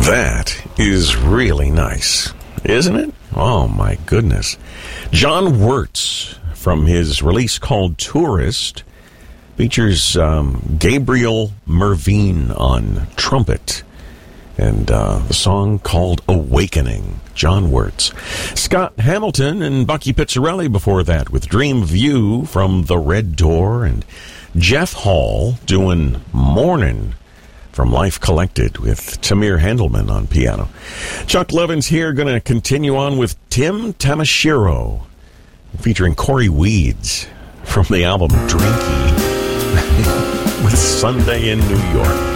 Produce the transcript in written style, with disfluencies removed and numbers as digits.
That is really nice, isn't it? Oh, my goodness. John Wirtz, from his release called Tourist, features Gabriel Mervine on trumpet, and the song called Awakening, John Wirtz. Scott Hamilton and Bucky Pizzarelli before that with Dream of You from The Red Door, and Jeff Hall doing Mornin' from Life Collected with Tamir Handelman on piano. Chuck Levins here, going to continue on with Tim Tamashiro, featuring Corey Weeds from the album Drinky with Sunday in New York.